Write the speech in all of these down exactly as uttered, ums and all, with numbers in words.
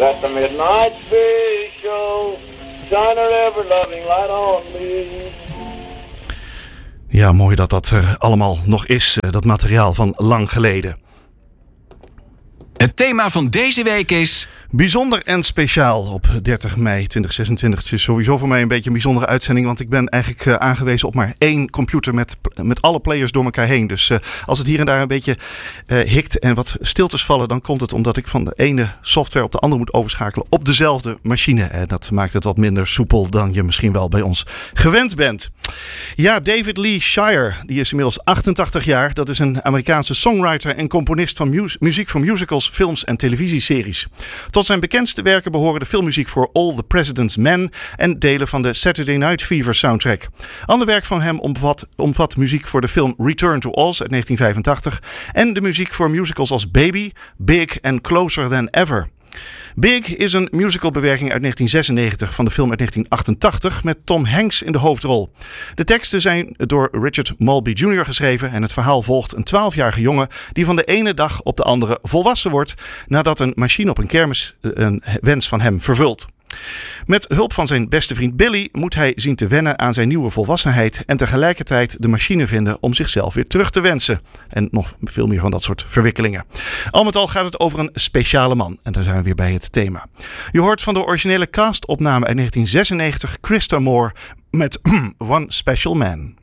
Let the midnight special shine her ever-loving light on me. Ja, mooi dat dat er allemaal nog is, dat materiaal van lang geleden. Het thema van deze week is... Bijzonder en speciaal op dertig mei tweeduizend zesentwintig. Het is sowieso voor mij een beetje een bijzondere uitzending, want ik ben eigenlijk uh, aangewezen op maar één computer met, met alle players door elkaar heen. Dus uh, als het hier en daar een beetje uh, hikt en wat stiltes vallen, dan komt het omdat ik van de ene software op de andere moet overschakelen op dezelfde machine. En dat maakt het wat minder soepel dan je misschien wel bij ons gewend bent. Ja, David Lee Shire, die is inmiddels achtentachtig jaar. Dat is een Amerikaanse songwriter en componist van mu- muziek voor musicals, films en televisieseries. Tot zijn bekendste werken behoren de filmmuziek voor All the President's Men en delen van de Saturday Night Fever soundtrack. Ander werk van hem omvat, omvat muziek voor de film Return to Oz uit negentien vijfentachtig en de muziek voor musicals als Baby, Big en Closer Than Ever. Big is een musicalbewerking uit negentien zesennegentig van de film uit negentien achtentachtig met Tom Hanks in de hoofdrol. De teksten zijn door Richard Mulby junior geschreven en het verhaal volgt een twaalfjarige jongen die van de ene dag op de andere volwassen wordt nadat een machine op een kermis een wens van hem vervult. Met hulp van zijn beste vriend Billy moet hij zien te wennen aan zijn nieuwe volwassenheid en tegelijkertijd de machine vinden om zichzelf weer terug te wensen. En nog veel meer van dat soort verwikkelingen. Al met al gaat het over een speciale man. En daar zijn we weer bij het thema. Je hoort van de originele castopname uit negentien zesennegentig Christa Moore met One Special Man.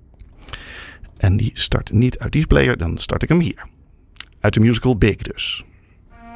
En die start niet uit die player, dan start ik hem hier. Uit de musical Big dus.